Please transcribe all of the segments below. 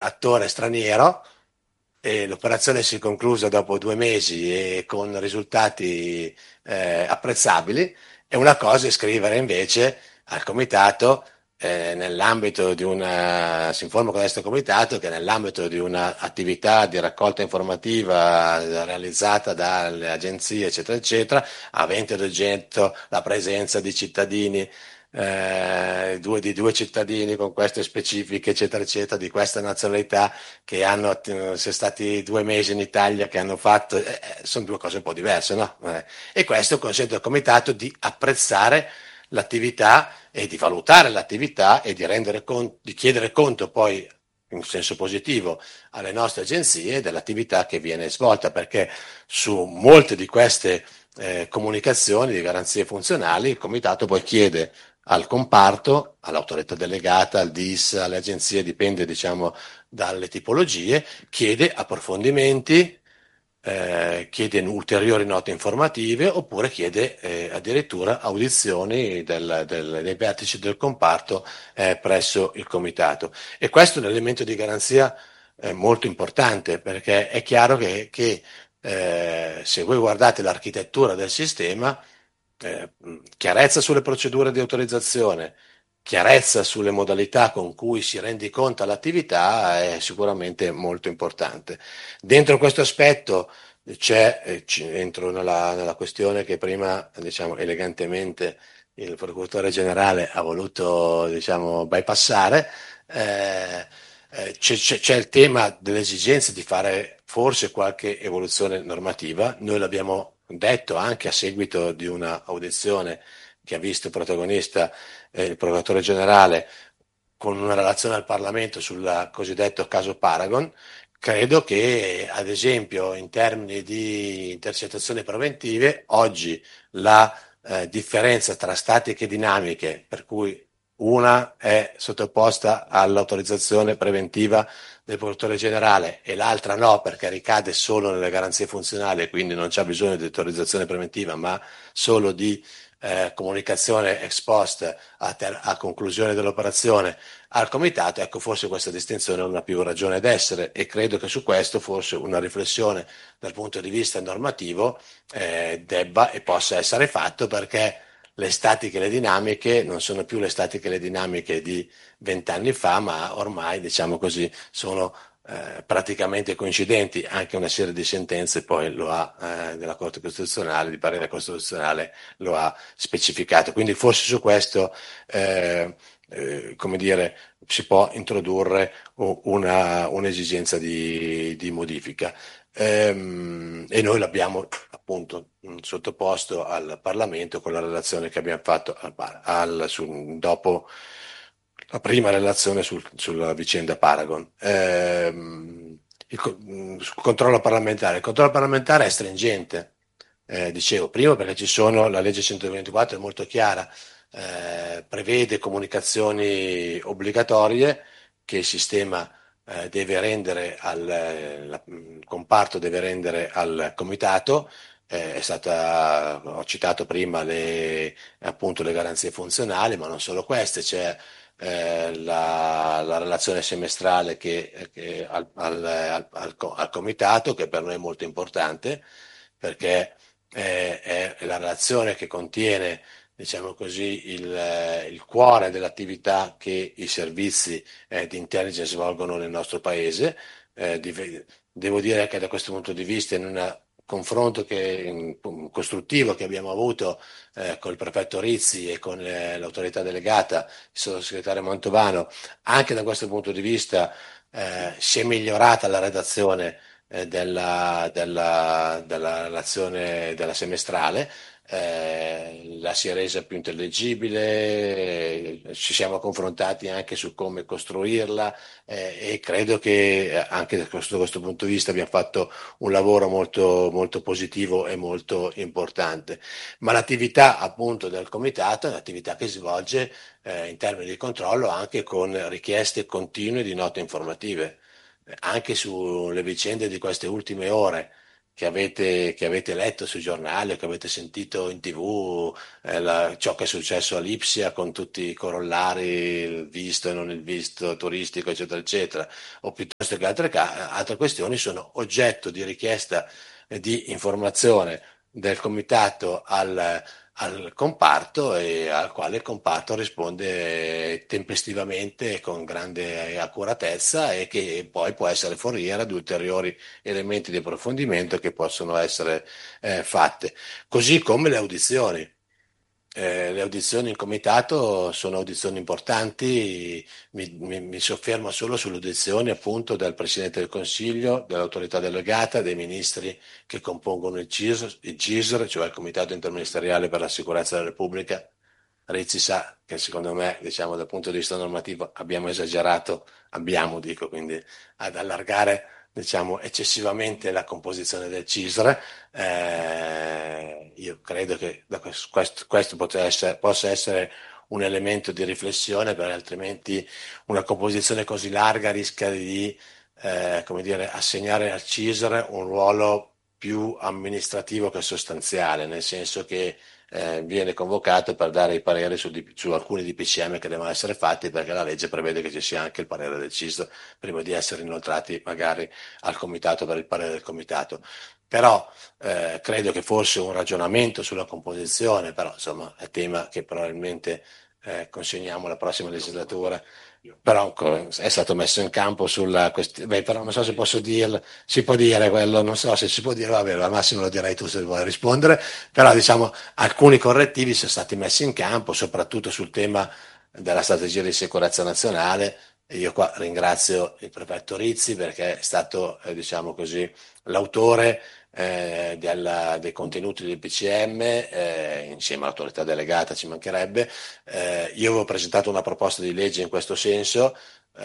attore straniero e l'operazione si è conclusa dopo 2 mesi e con risultati apprezzabili, e una cosa è scrivere invece al comitato nell'ambito di una, si informa con questo comitato che nell'ambito di un'attività di raccolta informativa realizzata dalle agenzie, eccetera, eccetera, avente ad oggetto la presenza di cittadini di due cittadini con queste specifiche, eccetera, eccetera, di questa nazionalità che hanno, sono stati 2 mesi in Italia, che hanno fatto, sono due cose un po' diverse, no? E questo consente al comitato di apprezzare l'attività e di valutare l'attività e di chiedere conto poi in senso positivo alle nostre agenzie dell'attività che viene svolta, perché su molte di queste comunicazioni di garanzie funzionali il comitato poi chiede al comparto, all'autorità delegata, al DIS, alle agenzie, dipende diciamo dalle tipologie, chiede approfondimenti, chiede ulteriori note informative oppure chiede addirittura audizioni dei vertici del comparto presso il comitato. E questo è un elemento di garanzia molto importante, perché è chiaro che se voi guardate l'architettura del sistema, chiarezza sulle procedure di autorizzazione, chiarezza sulle modalità con cui si rendiconta l'attività è sicuramente molto importante. Dentro questo aspetto entro nella questione che prima, diciamo, elegantemente il procuratore generale ha voluto, diciamo, bypassare. eh, c'è il tema dell'esigenza di fare forse qualche evoluzione normativa. Noi l'abbiamo detto anche a seguito di una audizione che ha visto protagonista il procuratore generale con una relazione al Parlamento sul cosiddetto caso Paragon. Credo che, ad esempio, in termini di intercettazioni preventive, oggi la differenza tra statiche e dinamiche, per cui una è sottoposta all'autorizzazione preventiva del procuratore generale e l'altra no, perché ricade solo nelle garanzie funzionali e quindi non c'è bisogno di autorizzazione preventiva, ma solo di comunicazione ex post a conclusione dell'operazione al comitato. Ecco, forse questa distinzione non ha più ragione d'essere, e credo che su questo forse una riflessione dal punto di vista normativo debba e possa essere fatto, perché le statiche e le dinamiche non sono più le statiche e le dinamiche di 20 anni fa, ma ormai, diciamo così, sono praticamente coincidenti. Anche una serie di sentenze poi lo ha della Corte Costituzionale, di parere costituzionale, lo ha specificato. Quindi forse su questo come dire, si può introdurre un'esigenza di modifica. E noi l'abbiamo appunto sottoposto al Parlamento con la relazione che abbiamo fatto dopo la prima relazione sulla vicenda Paragon. Sul controllo parlamentare. Il controllo parlamentare è stringente, dicevo prima, perché la legge 124 è molto chiara, prevede comunicazioni obbligatorie che il sistema deve rendere il comparto deve rendere al comitato. Ho citato prima appunto le garanzie funzionali, ma non solo queste, c'è la relazione semestrale al comitato, che per noi è molto importante, perché è la relazione che contiene, diciamo così, il cuore dell'attività che i servizi di intelligence svolgono nel nostro paese. Devo dire che da questo punto di vista, in un confronto costruttivo che abbiamo avuto con il prefetto Rizzi e con l'autorità delegata, il sottosegretario Mantovano, anche da questo punto di vista si è migliorata la redazione della relazione della semestrale, la si è resa più intellegibile, ci siamo confrontati anche su come costruirla, e credo che anche da questo punto di vista abbiamo fatto un lavoro molto, molto positivo e molto importante. Ma l'attività appunto del comitato è un'attività che svolge in termini di controllo anche con richieste continue di note informative, anche sulle vicende di queste ultime ore. che avete letto sui giornali o che avete sentito in TV, ciò che è successo a Lipsia con tutti i corollari, il visto e non il visto turistico, eccetera, eccetera, o piuttosto che altre questioni sono oggetto di richiesta di informazione del comitato al comparto e al quale il comparto risponde tempestivamente e con grande accuratezza e che poi può essere foriera di ulteriori elementi di approfondimento che possono essere fatte. Così come le audizioni. Le audizioni in comitato sono audizioni importanti, mi soffermo solo sulle audizioni appunto del Presidente del Consiglio, dell'autorità delegata, dei ministri che compongono il CISR, cioè il Comitato Interministeriale per la Sicurezza della Repubblica. Rizzi sa che secondo me, diciamo, dal punto di vista normativo abbiamo esagerato, abbiamo, dico, quindi ad allargare, diciamo, eccessivamente la composizione del CISR. Io credo che questo possa essere un elemento di riflessione, perché altrimenti una composizione così larga rischia di, come dire, assegnare al CISR un ruolo più amministrativo che sostanziale, nel senso che viene convocato per dare i pareri su alcuni DPCM che devono essere fatti, perché la legge prevede che ci sia anche il parere del CISR prima di essere inoltrati magari al comitato per il parere del comitato. Però credo che fosse un ragionamento sulla composizione, però insomma è tema che probabilmente consegniamo alla prossima legislatura. Però è stato messo in campo sulla questione, beh, però non so se posso dirlo, si può dire quello, non so se si può dire, vabbè, al massimo lo direi tu se vuoi rispondere, però diciamo alcuni correttivi sono stati messi in campo, soprattutto sul tema della strategia di sicurezza nazionale. E io qua ringrazio il prefetto Rizzi perché è stato, diciamo così, l'autore dei contenuti del PCM, insieme all'autorità delegata ci mancherebbe. Io avevo presentato una proposta di legge in questo senso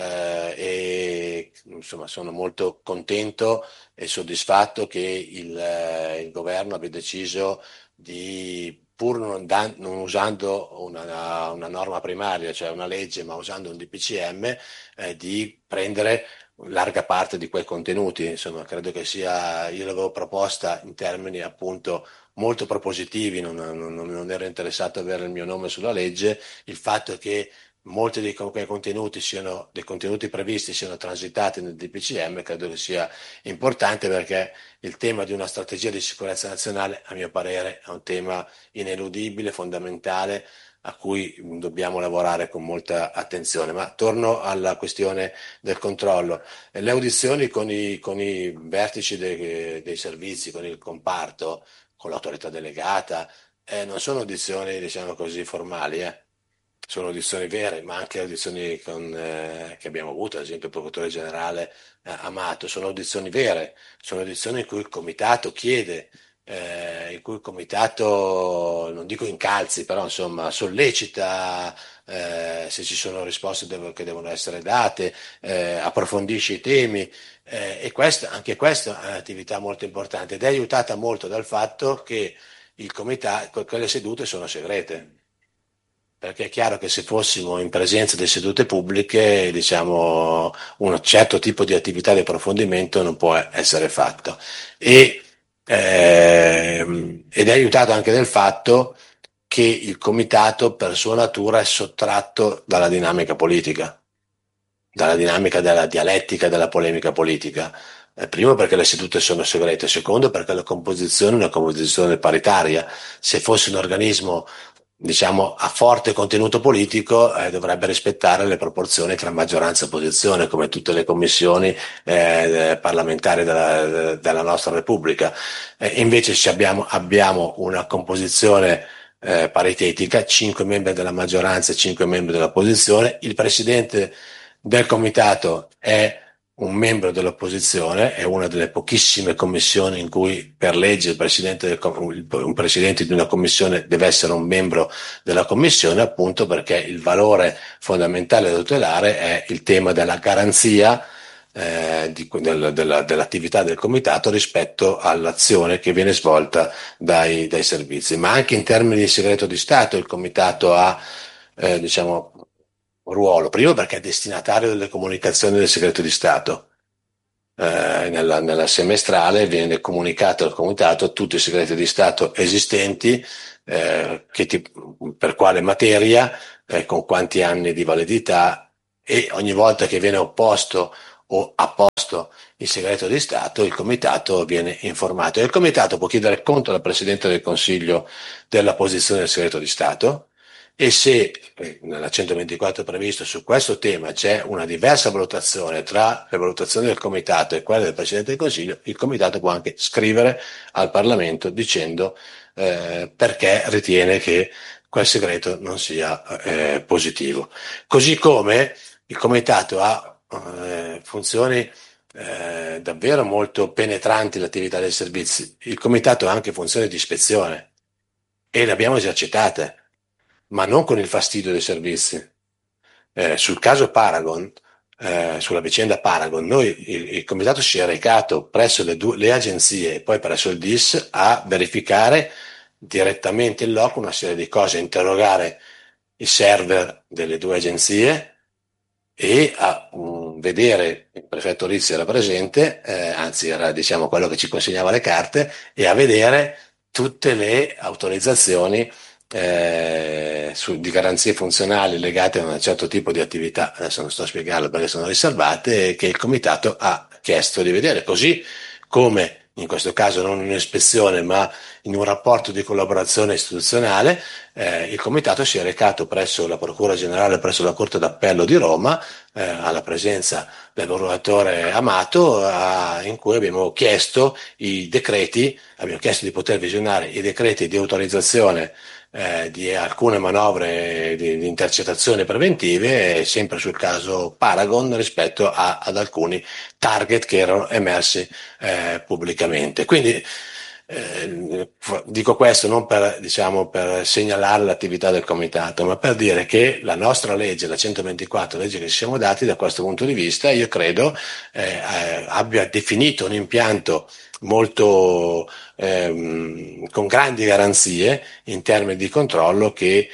e insomma sono molto contento e soddisfatto che il governo abbia deciso di, pur non usando una norma primaria, cioè una legge, ma usando un DPCM, di prendere larga parte di quei contenuti. Insomma, credo che sia, io l'avevo proposta in termini appunto molto propositivi, non ero interessato ad avere il mio nome sulla legge, il fatto è che molti dei quei contenuti siano, dei contenuti previsti siano transitati nel DPCM, credo che sia importante perché il tema di una strategia di sicurezza nazionale, a mio parere, è un tema ineludibile, fondamentale, a cui dobbiamo lavorare con molta attenzione. Ma torno alla questione del controllo. Le audizioni con i vertici dei servizi, con il comparto, con l'autorità delegata, non sono audizioni, diciamo così, formali, sono audizioni vere, ma anche audizioni che abbiamo avuto, ad esempio il procuratore generale Amato, sono audizioni vere, sono audizioni in cui il comitato chiede, in cui il comitato, non dico incalzi, però insomma sollecita se ci sono risposte che devono essere date, approfondisce i temi e anche questa è un'attività molto importante ed è aiutata molto dal fatto che il comitato, quelle sedute sono segrete. Perché è chiaro che se fossimo in presenza di sedute pubbliche, diciamo, un certo tipo di attività di approfondimento non può essere fatto. E, ed è aiutato anche dal fatto che il comitato per sua natura è sottratto dalla dinamica politica, dalla dinamica della dialettica, della polemica politica. Primo perché le sedute sono segrete, secondo perché la composizione è una composizione paritaria. Se fosse un organismo diciamo, a forte contenuto politico, dovrebbe rispettare le proporzioni tra maggioranza e opposizione, come tutte le commissioni parlamentari della nostra Repubblica. Invece abbiamo una composizione paritetica, 5 membri della maggioranza e 5 membri dell'opposizione. Il presidente del comitato è un membro dell'opposizione, è una delle pochissime commissioni in cui per legge un presidente di una commissione deve essere un membro della commissione, appunto perché il valore fondamentale da tutelare è il tema della garanzia dell'attività del comitato rispetto all'azione che viene svolta dai servizi. Ma anche in termini di segreto di Stato il comitato ha diciamo, un ruolo, primo perché è destinatario delle comunicazioni del segreto di Stato. nella semestrale viene comunicato al comitato tutti i segreti di Stato esistenti, per quale materia, con quanti anni di validità, e ogni volta che viene opposto o apposto il segreto di Stato, il comitato viene informato e il comitato può chiedere conto al Presidente del Consiglio della posizione del segreto di Stato. E se nella 124 previsto su questo tema c'è una diversa valutazione tra le valutazioni del Comitato e quelle del Presidente del Consiglio, il Comitato può anche scrivere al Parlamento dicendo perché ritiene che quel segreto non sia positivo. Così come il Comitato ha funzioni davvero molto penetranti l'attività dei servizi, il Comitato ha anche funzioni di ispezione e le abbiamo esercitate, ma non con il fastidio dei servizi. Sul caso Paragon, sulla vicenda Paragon, il comitato si è recato presso le agenzie e poi presso il DIS a verificare direttamente in loco una serie di cose, interrogare i server delle due agenzie e a vedere, il prefetto Rizzi era presente, anzi era diciamo quello che ci consegnava le carte, e a vedere tutte le autorizzazioni di garanzie funzionali legate a un certo tipo di attività, adesso non sto a spiegarlo perché sono riservate, che il comitato ha chiesto di vedere, così come in questo caso non in un'ispezione ma in un rapporto di collaborazione istituzionale, il comitato si è recato presso la Procura Generale, presso la Corte d'Appello di Roma, alla presenza del procuratore Amato, in cui abbiamo chiesto i decreti, abbiamo chiesto di poter visionare i decreti di autorizzazione di alcune manovre di intercettazione preventive, sempre sul caso Paragon rispetto ad alcuni target che erano emersi pubblicamente. Quindi dico questo non per, diciamo, per segnalare l'attività del comitato, ma per dire che la nostra legge, la 124, legge che ci siamo dati da questo punto di vista, io credo abbia definito un impianto molto con grandi garanzie in termini di controllo che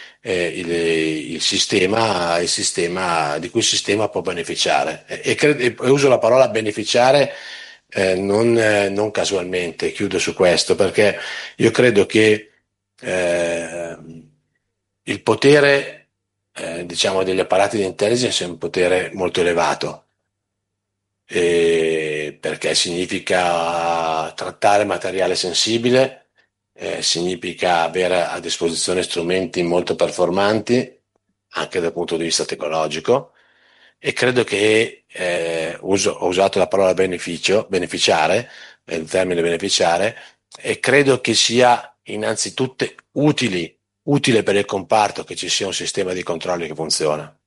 il sistema, di cui il sistema può beneficiare. E uso la parola beneficiare non casualmente, chiudo su questo, perché io credo che eh, il potere, diciamo, degli apparati di intelligence è un potere molto elevato, perché significa trattare materiale sensibile, significa avere a disposizione strumenti molto performanti, anche dal punto di vista tecnologico, e credo che ho usato la parola beneficiare, il termine beneficiare, e credo che sia innanzitutto utile per il comparto che ci sia un sistema di controlli che funziona,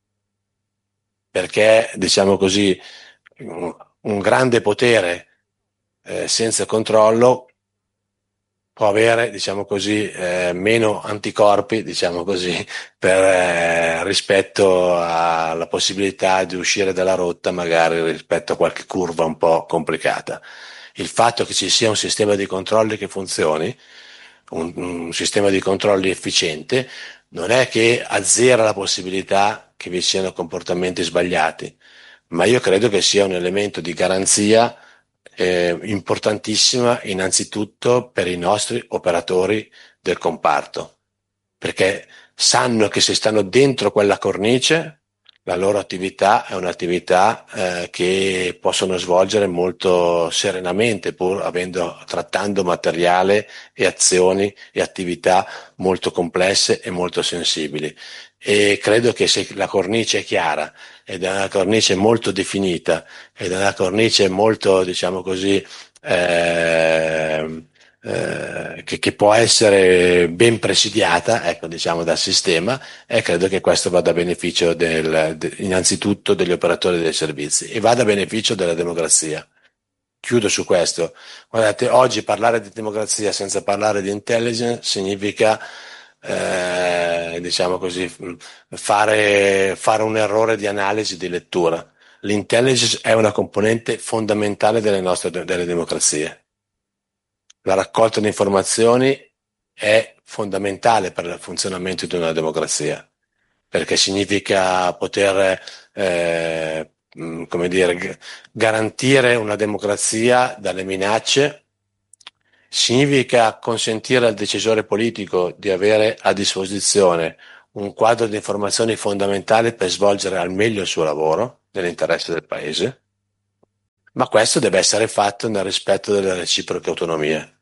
perché, diciamo così, un grande potere senza controllo può avere, diciamo così, meno anticorpi, diciamo così, rispetto alla possibilità di uscire dalla rotta, magari rispetto a qualche curva un po' complicata. Il fatto che ci sia un sistema di controlli che funzioni, un sistema di controlli efficiente, non è che azzera la possibilità che vi siano comportamenti sbagliati, ma io credo che sia un elemento di garanzia importantissima innanzitutto per i nostri operatori del comparto, perché sanno che se stanno dentro quella cornice, la loro attività è un'attività che possono svolgere molto serenamente, pur trattando materiale e azioni e attività molto complesse e molto sensibili. E credo che se la cornice è chiara ed è una cornice molto definita ed è una cornice molto, diciamo così, che può essere ben presidiata, ecco, diciamo, dal sistema, e credo che questo vada a beneficio innanzitutto degli operatori dei servizi e vada a beneficio della democrazia. Chiudo su questo. Guardate, oggi parlare di democrazia senza parlare di intelligence significa, diciamo così, fare un errore di analisi, di lettura. L'intelligence è una componente fondamentale delle democrazie. La raccolta di informazioni è fondamentale per il funzionamento di una democrazia, perché significa poter come dire, garantire una democrazia dalle minacce significa consentire al decisore politico di avere a disposizione un quadro di informazioni fondamentali per svolgere al meglio il suo lavoro nell'interesse del paese, ma questo deve essere fatto nel rispetto delle reciproche autonomie.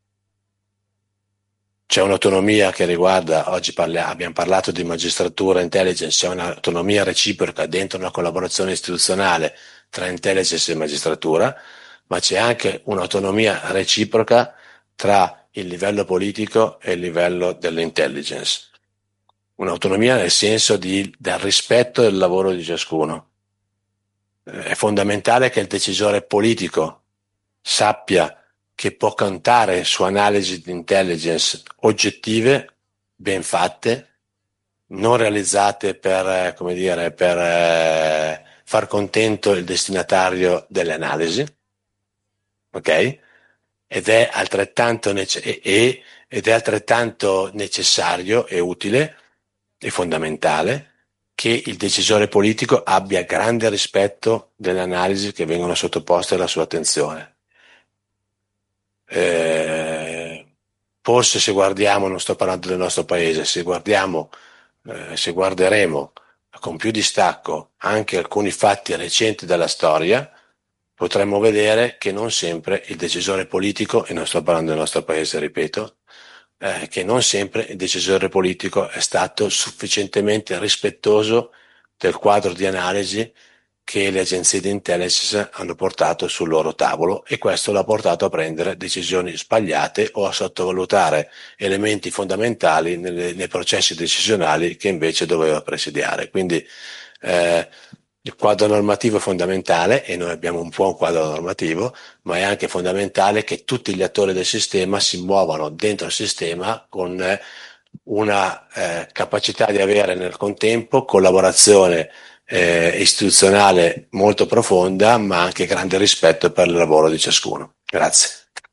C'è un'autonomia che riguarda, oggi abbiamo parlato di magistratura, intelligence, c'è un'autonomia reciproca dentro una collaborazione istituzionale tra intelligence e magistratura, ma c'è anche un'autonomia reciproca tra il livello politico e il livello dell'intelligence. Un'autonomia nel senso del rispetto del lavoro di ciascuno. È fondamentale che il decisore politico sappia che può contare su analisi di intelligence oggettive, ben fatte, non realizzate per, come dire, per far contento il destinatario delle analisi, ok? Ed è altrettanto necessario e utile e fondamentale che il decisore politico abbia grande rispetto delle analisi che vengono sottoposte alla sua attenzione. Forse se guardiamo, non sto parlando del nostro paese, se guarderemo con più distacco anche alcuni fatti recenti della storia, potremmo vedere che non sempre il decisore politico, e non sto parlando del nostro paese, ripeto, che non sempre il decisore politico è stato sufficientemente rispettoso del quadro di analisi che le agenzie di intelligence hanno portato sul loro tavolo, e questo l'ha portato a prendere decisioni sbagliate o a sottovalutare elementi fondamentali nei processi decisionali che invece doveva presidiare. Quindi il quadro normativo è fondamentale e noi abbiamo un buon quadro normativo, ma è anche fondamentale che tutti gli attori del sistema si muovano dentro il sistema con una capacità di avere nel contempo collaborazione istituzionale molto profonda, ma anche grande rispetto per il lavoro di ciascuno. Grazie.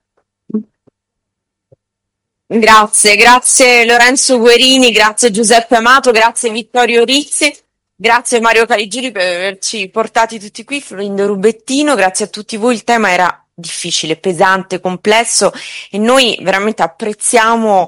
Grazie Lorenzo Guerini, grazie Giuseppe Amato, grazie Vittorio Rizzi, grazie Mario Caligiri per averci portati tutti qui, Florindo Rubettino, grazie a tutti voi. Il tema era difficile, pesante, complesso, e noi veramente apprezziamo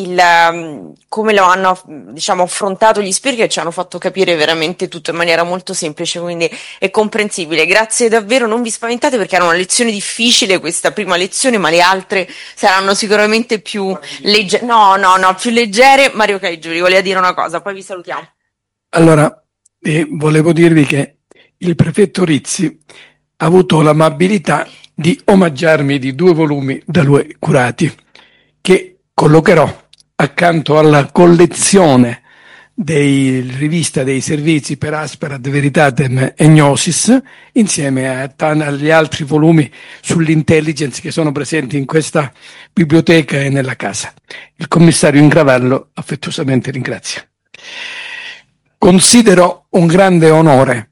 come lo hanno, diciamo, affrontato gli speaker, che ci hanno fatto capire veramente tutto in maniera molto semplice, quindi è comprensibile. Grazie davvero, non vi spaventate perché era una lezione difficile questa prima lezione, ma le altre saranno sicuramente più leggere. No, più leggere. Mario Caligiri voleva dire una cosa, poi vi salutiamo. Allora, volevo dirvi che il prefetto Rizzi ha avuto l'amabilità di omaggiarmi di 2 volumi da lui curati, che collocherò accanto alla collezione dei rivista dei servizi per Aspera de Veritatem e Gnosis, insieme agli altri volumi sull'intelligence che sono presenti in questa biblioteca e nella casa. Il commissario Ingravallo affettuosamente ringrazia. Considero un grande onore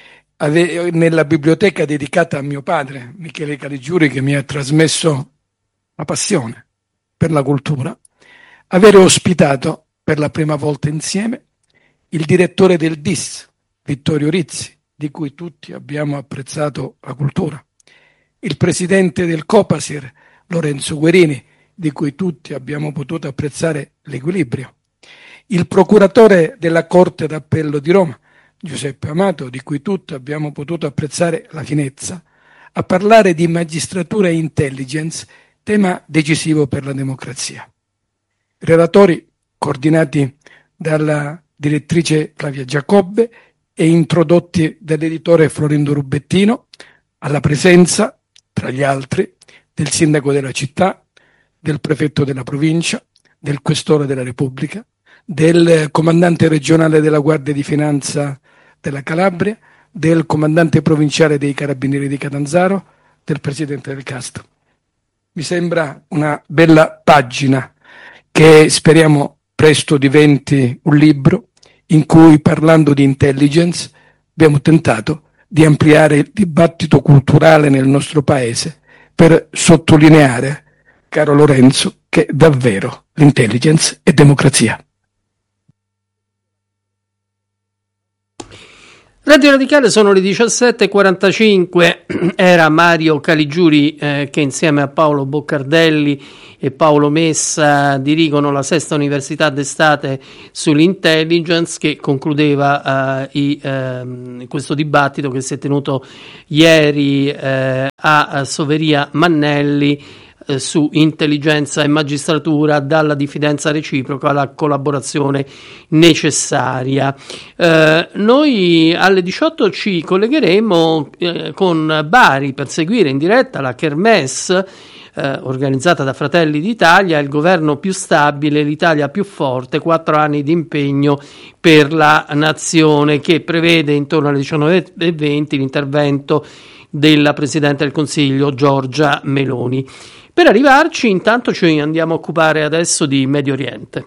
nella biblioteca dedicata a mio padre, Michele Caligiuri, che mi ha trasmesso la passione per la cultura, avere ospitato per la prima volta insieme il direttore del DIS, Vittorio Rizzi, di cui tutti abbiamo apprezzato la cultura, il presidente del Copasir, Lorenzo Guerini, di cui tutti abbiamo potuto apprezzare l'equilibrio, il procuratore della Corte d'Appello di Roma, Giuseppe Amato, di cui tutti abbiamo potuto apprezzare la finezza, a parlare di magistratura e intelligence, tema decisivo per la democrazia. Relatori coordinati dalla direttrice Flavia Giacobbe e introdotti dall'editore Florindo Rubettino, alla presenza, tra gli altri, del sindaco della città, del prefetto della provincia, del questore della Repubblica, del comandante regionale della Guardia di Finanza della Calabria, del comandante provinciale dei Carabinieri di Catanzaro, del presidente del Castro. Mi sembra una bella pagina che speriamo presto diventi un libro in cui, parlando di intelligence, abbiamo tentato di ampliare il dibattito culturale nel nostro paese per sottolineare, caro Lorenzo, che davvero l'intelligence è democrazia. Radio Radicale, sono le 17:45, era Mario Caligiuri che insieme a Paolo Boccardelli e Paolo Messa dirigono la Sesta Università d'Estate sull'intelligence, che concludeva questo dibattito che si è tenuto ieri a Soveria Mannelli su intelligenza e magistratura, dalla diffidenza reciproca alla collaborazione necessaria. Noi alle 18 ci collegheremo con Bari per seguire in diretta la Kermesse organizzata da Fratelli d'Italia, il governo più stabile, l'Italia più forte, 4 anni di impegno per la nazione, che prevede intorno alle 19:20 l'intervento della Presidente del Consiglio Giorgia Meloni. Per arrivarci, intanto ci andiamo a occupare adesso di Medio Oriente.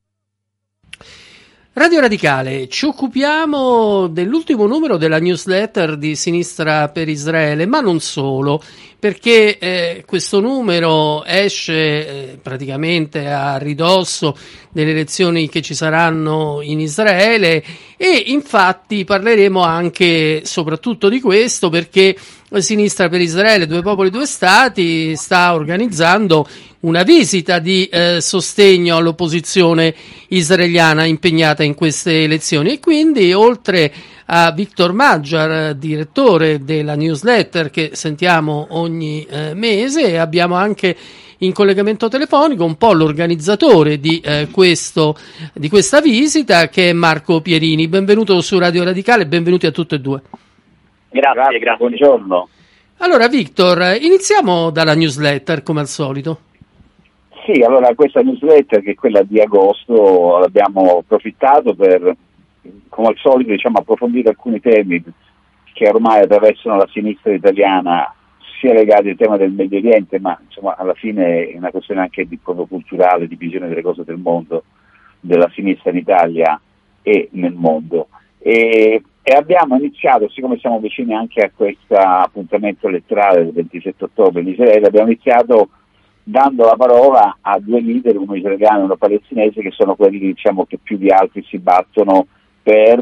Radio Radicale, ci occupiamo dell'ultimo numero della newsletter di Sinistra per Israele, ma non solo, perché questo numero esce praticamente a ridosso delle elezioni che ci saranno in Israele, e infatti parleremo anche soprattutto di questo, perché Sinistra per Israele, Due Popoli, Due Stati sta organizzando una visita di sostegno all'opposizione israeliana impegnata in queste elezioni, e quindi oltre a Victor Maggiar, direttore della newsletter che sentiamo ogni mese, abbiamo anche in collegamento telefonico un po' l'organizzatore di questa visita, che è Marco Pierini. Benvenuto su Radio Radicale, benvenuti a tutte e due. Grazie. Buongiorno. Allora Victor, iniziamo dalla newsletter come al solito. Sì, allora questa newsletter, che è quella di agosto, abbiamo approfittato per, come al solito, approfondire alcuni temi che ormai attraversano la sinistra italiana, sia legati al tema del Medio Oriente, ma alla fine è una questione anche di proprio culturale, di visione delle cose del mondo, della sinistra in Italia e nel mondo. E abbiamo iniziato, siccome siamo vicini anche a questo appuntamento elettorale del 27 ottobre in Israele, abbiamo iniziato dando la parola a due leader, uno israeliano e uno palestinese, che sono quelli che più di altri si battono per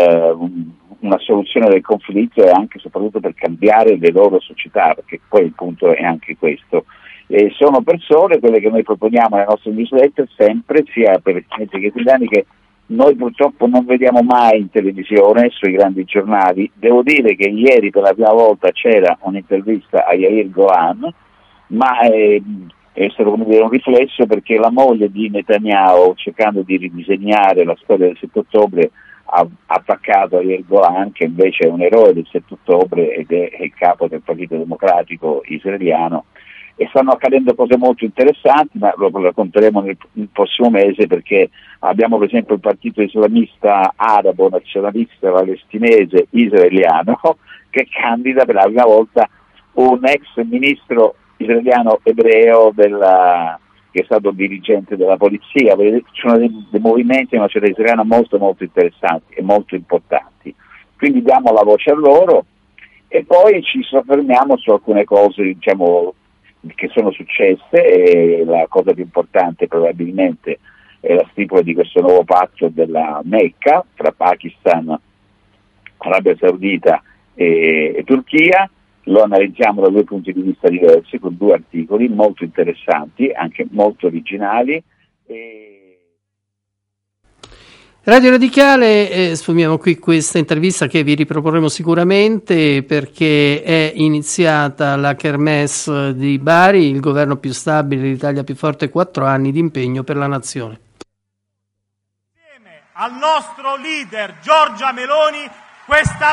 una soluzione del conflitto e anche soprattutto per cambiare le loro società, perché poi il punto è anche questo. Sono persone, quelle che noi proponiamo nelle nostre newsletter, sempre, sia palestinesi che italiani, che noi purtroppo non vediamo mai in televisione, sui grandi giornali. Devo dire che ieri per la prima volta c'era un'intervista a Yair Golan, ma è stato un riflesso, perché la moglie di Netanyahu, cercando di ridisegnare la storia del 7 ottobre, ha attaccato Yair Golan, che invece è un eroe del 7 ottobre ed è il capo del Partito Democratico israeliano. E stanno accadendo cose molto interessanti, ma lo racconteremo nel prossimo mese, perché abbiamo per esempio il partito islamista arabo nazionalista palestinese israeliano che candida per la prima volta un ex ministro israeliano ebreo che è stato dirigente della polizia. Ci sono dei movimenti nella società israeliana molto molto interessanti e molto importanti, quindi diamo la voce a loro e poi ci soffermiamo su alcune cose che sono successe, e la cosa più importante probabilmente è la stipula di questo nuovo patto della Mecca tra Pakistan, Arabia Saudita e Turchia. Lo analizziamo da due punti di vista diversi, con due articoli molto interessanti, anche molto originali. Radio Radicale, sfumiamo qui questa intervista che vi riproporremo sicuramente, perché è iniziata la Kermesse di Bari, il governo più stabile, l'Italia più forte, 4 anni di impegno per la nazione. Insieme al nostro leader Giorgia Meloni, questo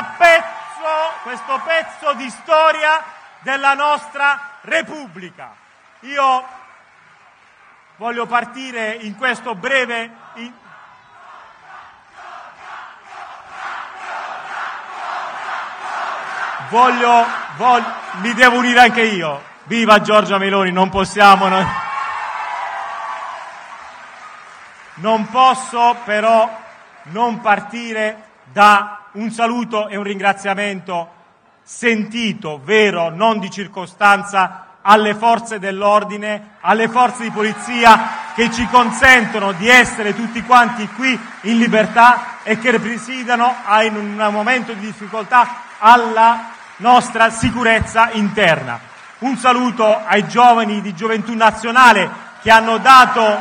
pezzo di storia della nostra Repubblica. Io voglio partire in questo breve mi devo unire anche io. Viva Giorgia Meloni, non possiamo. Non posso però non partire da un saluto e un ringraziamento sentito, vero, non di circostanza, alle forze dell'ordine, alle forze di polizia che ci consentono di essere tutti quanti qui in libertà e che presidiano in un momento di difficoltà alla nostra sicurezza interna. Un saluto ai giovani di Gioventù Nazionale che hanno dato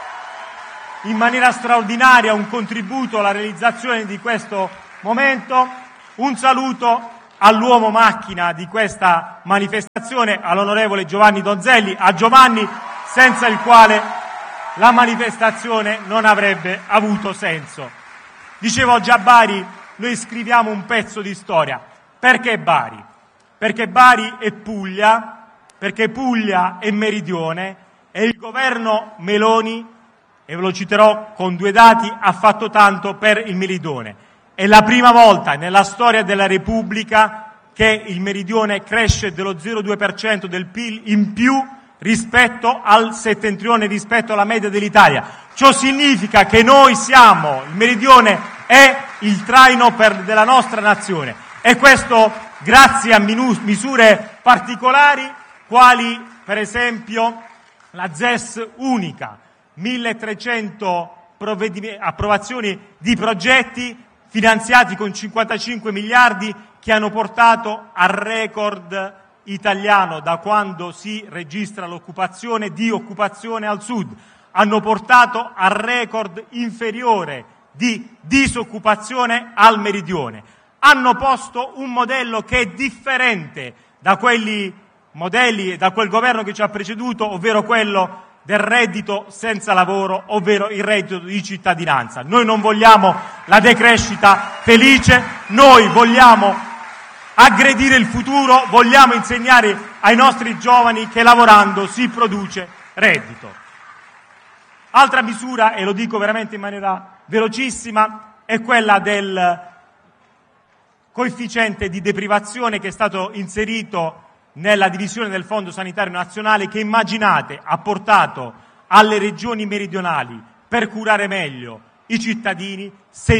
in maniera straordinaria un contributo alla realizzazione di questo momento. Un saluto all'uomo macchina di questa manifestazione, all'onorevole Giovanni Donzelli, a Giovanni, senza il quale la manifestazione non avrebbe avuto senso. Dicevo oggi a Bari, noi scriviamo un pezzo di storia. Perché Bari? Perché Bari è Puglia, perché Puglia è Meridione e il governo Meloni, e ve lo citerò con 2 dati, ha fatto tanto per il Meridione. È la prima volta nella storia della Repubblica che il Meridione cresce dello 0,2% del PIL in più rispetto al settentrione, rispetto alla media dell'Italia. Ciò significa che noi siamo, il Meridione è il traino della nostra nazione, e questo grazie a misure particolari quali per esempio la ZES unica, 1300 approvazioni di progetti finanziati con 55 miliardi che hanno portato al record italiano da quando si registra l'occupazione di occupazione al sud, hanno portato al record inferiore di disoccupazione al meridione, hanno posto un modello che è differente da quelli modelli e da quel governo che ci ha preceduto, ovvero quello del reddito senza lavoro, ovvero il reddito di cittadinanza. Noi non vogliamo la decrescita felice, noi vogliamo aggredire il futuro, vogliamo insegnare ai nostri giovani che lavorando si produce reddito. Altra misura, e lo dico veramente in maniera velocissima, è quella del coefficiente di deprivazione che è stato inserito nella divisione del Fondo Sanitario Nazionale, che immaginate ha portato alle regioni meridionali, per curare meglio i cittadini,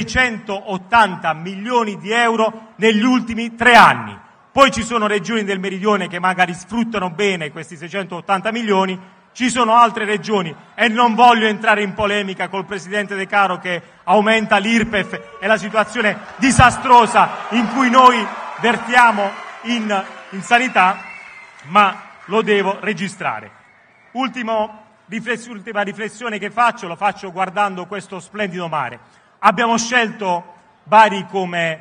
680 milioni di euro negli ultimi 3 anni. Poi ci sono regioni del meridione che magari sfruttano bene questi 680 milioni, ci sono altre regioni, e non voglio entrare in polemica col Presidente De Caro che aumenta l'IRPEF e la situazione disastrosa in cui noi vertiamo in sanità, ma lo devo registrare. Ultima riflessione che lo faccio guardando questo splendido mare. Abbiamo scelto Bari come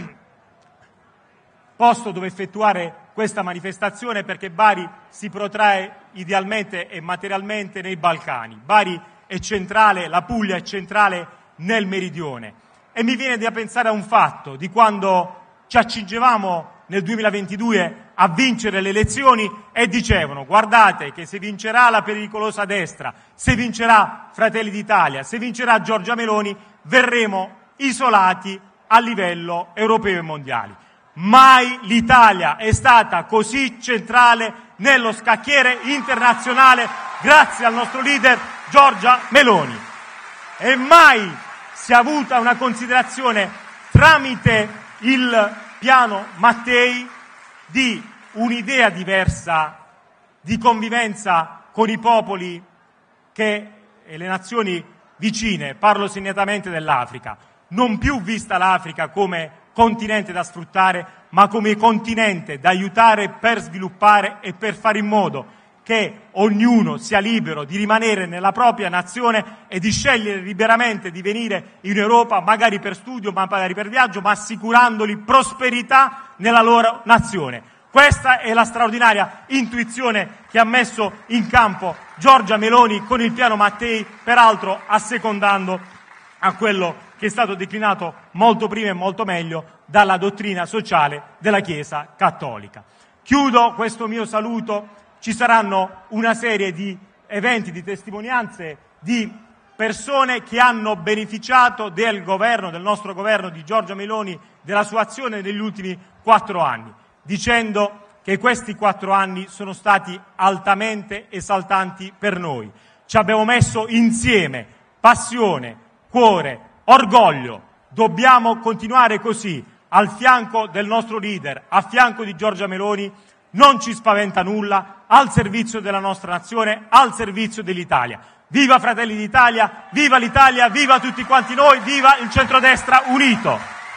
posto dove effettuare questa manifestazione perché Bari si protrae idealmente e materialmente nei Balcani. Bari è centrale, la Puglia è centrale nel meridione, e mi viene da pensare a un fatto di quando ci accingevamo nel 2022 a vincere le elezioni e dicevano: guardate che se vincerà la pericolosa destra, se vincerà Fratelli d'Italia, se vincerà Giorgia Meloni, verremo isolati a livello europeo e mondiale. Mai l'Italia è stata così centrale nello scacchiere internazionale grazie al nostro leader Giorgia Meloni, e mai si è avuta una considerazione tramite il piano Mattei di un'idea diversa di convivenza con i popoli e le nazioni vicine. Parlo segnatamente dell'Africa, non più vista l'Africa come continente da sfruttare, ma come continente da aiutare per sviluppare e per fare in modo che ognuno sia libero di rimanere nella propria nazione e di scegliere liberamente di venire in Europa, magari per studio, magari per viaggio, ma assicurandoli prosperità nella loro nazione. Questa è la straordinaria intuizione che ha messo in campo Giorgia Meloni con il piano Mattei, peraltro assecondando a quello che è stato declinato molto prima e molto meglio dalla dottrina sociale della Chiesa Cattolica. Chiudo questo mio saluto. Ci saranno una serie di eventi, di testimonianze di persone che hanno beneficiato del governo, del nostro governo di Giorgia Meloni, della sua azione negli ultimi 4 anni, dicendo che questi 4 anni sono stati altamente esaltanti per noi. Ci abbiamo messo insieme passione, cuore, orgoglio. Dobbiamo continuare così, al fianco del nostro leader, a fianco di Giorgia Meloni, non ci spaventa nulla, al servizio della nostra nazione, al servizio dell'Italia. Viva Fratelli d'Italia, viva l'Italia, viva tutti quanti noi, viva il centrodestra unito!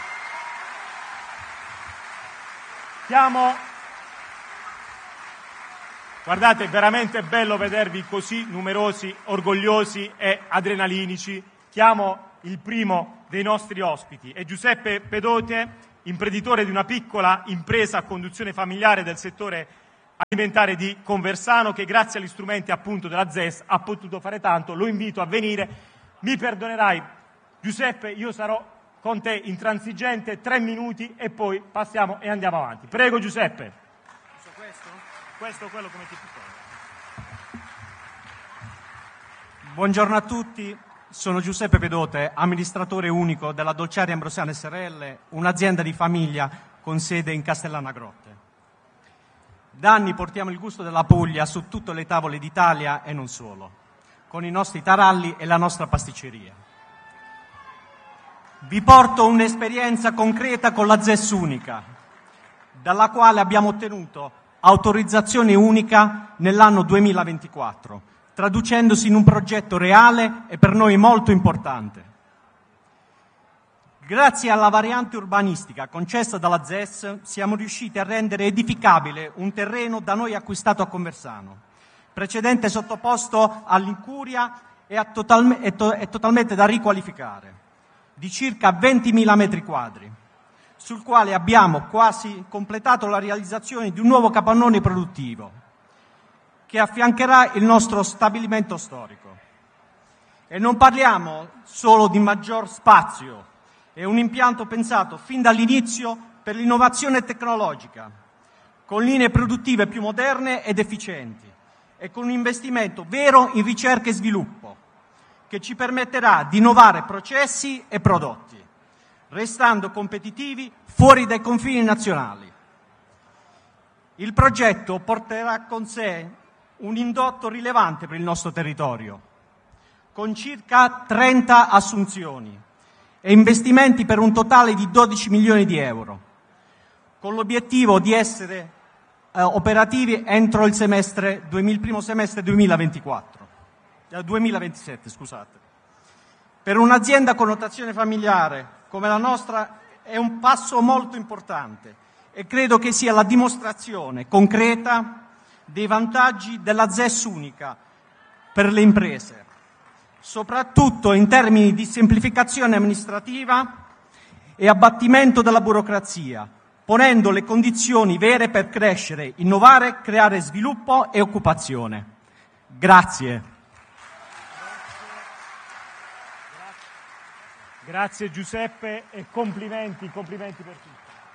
Guardate, è veramente bello vedervi così numerosi, orgogliosi e adrenalinici. Chiamo il primo dei nostri ospiti, è Giuseppe Pedote, imprenditore di una piccola impresa a conduzione familiare del settore alimentare di Conversano, che grazie agli strumenti appunto della ZES ha potuto fare tanto. Lo invito a venire. Mi perdonerai, Giuseppe, io sarò con te intransigente 3 minuti e poi passiamo e andiamo avanti. Prego Giuseppe. Questo è quello come ti piace. Buongiorno a tutti, sono Giuseppe Pedote, amministratore unico della Dolciaria Ambrosiana SRL, un'azienda di famiglia con sede in Castellana Grotte. Da anni portiamo il gusto della Puglia su tutte le tavole d'Italia e non solo, con i nostri taralli e la nostra pasticceria. Vi porto un'esperienza concreta con la ZES unica, dalla quale abbiamo ottenuto autorizzazione unica nell'anno 2024, traducendosi in un progetto reale e per noi molto importante. Grazie alla variante urbanistica concessa dalla ZES siamo riusciti a rendere edificabile un terreno da noi acquistato a Conversano, precedente sottoposto all'incuria e totalmente da riqualificare, di circa 20.000 metri quadri, sul quale abbiamo quasi completato la realizzazione di un nuovo capannone produttivo che affiancherà il nostro stabilimento storico. E non parliamo solo di maggior spazio, è un impianto pensato fin dall'inizio per l'innovazione tecnologica, con linee produttive più moderne ed efficienti e con un investimento vero in ricerca e sviluppo che ci permetterà di innovare processi e prodotti, restando competitivi fuori dai confini nazionali. Il progetto porterà con sé un indotto rilevante per il nostro territorio, con circa 30 assunzioni e investimenti per un totale di 12 milioni di euro, con l'obiettivo di essere operativi entro il primo semestre 2027. Per un'azienda con notazione familiare come la nostra è un passo molto importante e credo che sia la dimostrazione concreta dei vantaggi della ZES unica per le imprese, soprattutto in termini di semplificazione amministrativa e abbattimento della burocrazia, ponendo le condizioni vere per crescere, innovare, creare sviluppo e occupazione. Grazie. Grazie Giuseppe e complimenti per tutto.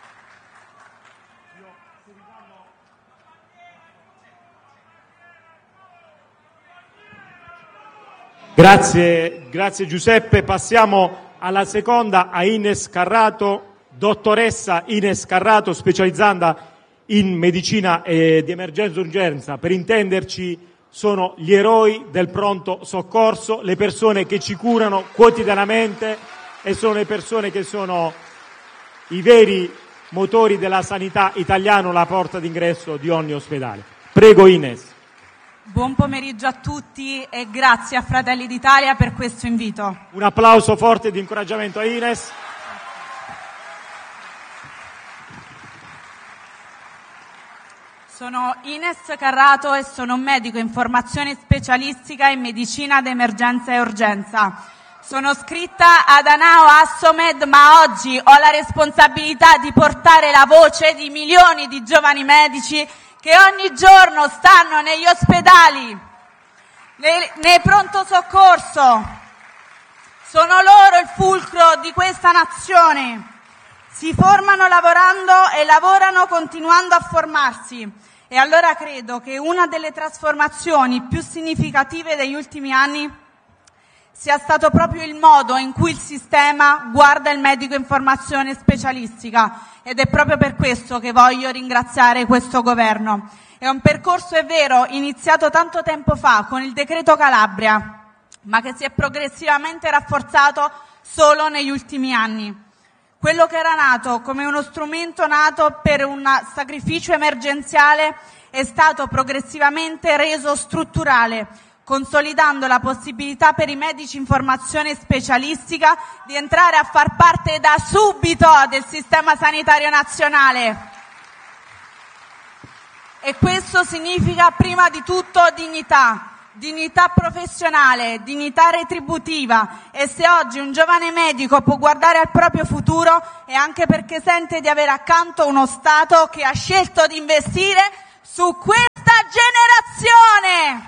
Grazie Giuseppe. Passiamo alla seconda, a Ines Carrato, dottoressa Ines Carrato, specializzata in medicina di emergenza e urgenza. Per intenderci, sono gli eroi del pronto soccorso, le persone che ci curano quotidianamente e sono le persone che sono i veri motori della sanità italiana, la porta d'ingresso di ogni ospedale. Prego Ines. Buon pomeriggio a tutti e grazie a Fratelli d'Italia per questo invito. Un applauso forte di incoraggiamento a Ines. Sono Ines Carrato e sono un medico in formazione specialistica in medicina d'emergenza e urgenza. Sono iscritta ad Anao Assomed, ma oggi ho la responsabilità di portare la voce di milioni di giovani medici che ogni giorno stanno negli ospedali, nei pronto soccorso. Sono loro il fulcro di questa nazione. Si formano lavorando e lavorano continuando a formarsi. E allora credo che una delle trasformazioni più significative degli ultimi anni sia stato proprio il modo in cui il sistema guarda il medico in formazione specialistica, ed è proprio per questo che voglio ringraziare questo governo. È un percorso, è vero, iniziato tanto tempo fa con il decreto Calabria, ma che si è progressivamente rafforzato solo negli ultimi anni. Quello che era nato come uno strumento nato per un sacrificio emergenziale è stato progressivamente reso strutturale, consolidando la possibilità per i medici in formazione specialistica di entrare a far parte da subito del sistema sanitario nazionale. E questo significa prima di tutto dignità professionale, dignità retributiva, e se oggi un giovane medico può guardare al proprio futuro è anche perché sente di avere accanto uno Stato che ha scelto di investire su questa generazione.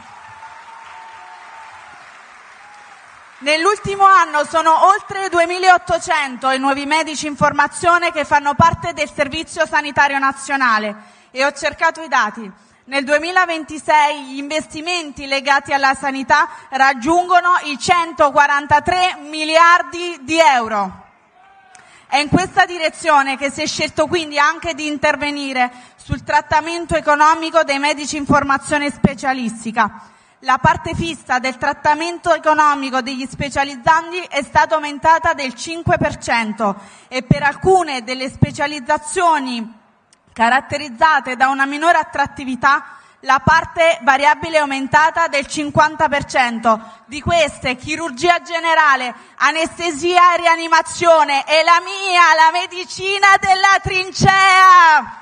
Nell'ultimo anno sono oltre 2.800 i nuovi medici in formazione che fanno parte del Servizio Sanitario Nazionale e ho cercato i dati. Nel 2026 gli investimenti legati alla sanità raggiungono i 143 miliardi di euro. È in questa direzione che si è scelto quindi anche di intervenire sul trattamento economico dei medici in formazione specialistica. La parte fissa del trattamento economico degli specializzandi è stata aumentata del 5% e per alcune delle specializzazioni caratterizzate da una minore attrattività, la parte variabile è aumentata del 50%. Di queste, chirurgia generale, anestesia e rianimazione e la medicina della trincea.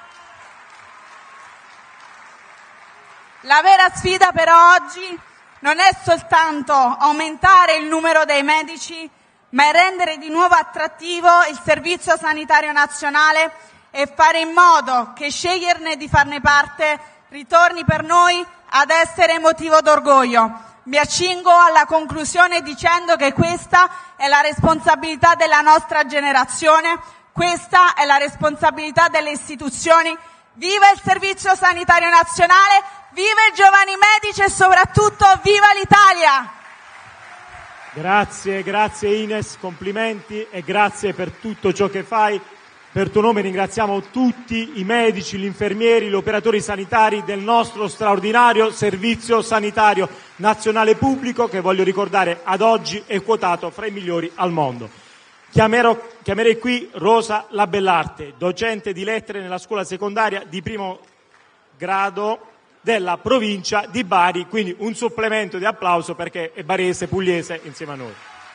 La vera sfida però oggi non è soltanto aumentare il numero dei medici, ma è rendere di nuovo attrattivo il Servizio Sanitario Nazionale e fare in modo che sceglierne di farne parte ritorni per noi ad essere motivo d'orgoglio. Mi accingo alla conclusione dicendo che questa è la responsabilità della nostra generazione, questa è la responsabilità delle istituzioni. Viva il Servizio Sanitario Nazionale, viva i giovani medici e soprattutto viva l'Italia! Grazie Ines, complimenti e grazie per tutto ciò che fai. Per tuo nome ringraziamo tutti i medici, gli infermieri, gli operatori sanitari del nostro straordinario Servizio Sanitario Nazionale Pubblico, che voglio ricordare ad oggi è quotato fra i migliori al mondo. Chiamerei qui Rosa Labellarte, docente di lettere nella scuola secondaria di primo grado della provincia di Bari, quindi un supplemento di applauso perché è barese, pugliese insieme a noi.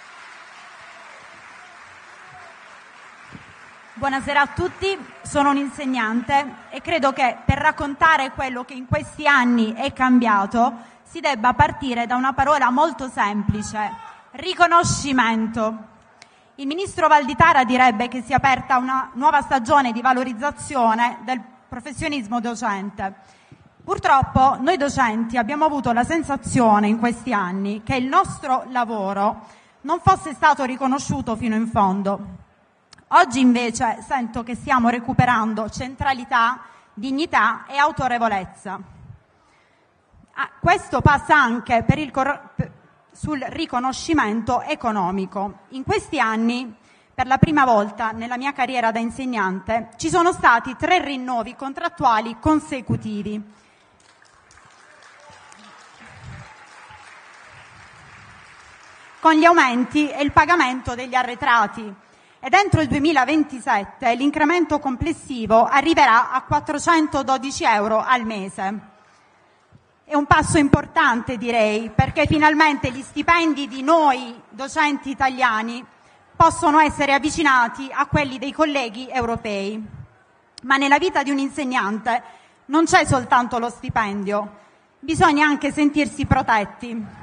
Buonasera a tutti, sono un insegnante e credo che per raccontare quello che in questi anni è cambiato si debba partire da una parola molto semplice: riconoscimento. Il ministro Valditara direbbe che si è aperta una nuova stagione di valorizzazione del professionismo docente. Purtroppo noi docenti abbiamo avuto la sensazione in questi anni che il nostro lavoro non fosse stato riconosciuto fino in fondo. Oggi invece sento che stiamo recuperando centralità, dignità e autorevolezza. Questo passa anche sul riconoscimento economico. In questi anni, per la prima volta nella mia carriera da insegnante, ci sono stati 3 rinnovi contrattuali consecutivi. Con gli aumenti e il pagamento degli arretrati. E entro il 2027 l'incremento complessivo arriverà a 412 euro al mese. È un passo importante, direi, perché finalmente gli stipendi di noi docenti italiani possono essere avvicinati a quelli dei colleghi europei. Ma nella vita di un insegnante non c'è soltanto lo stipendio, bisogna anche sentirsi protetti.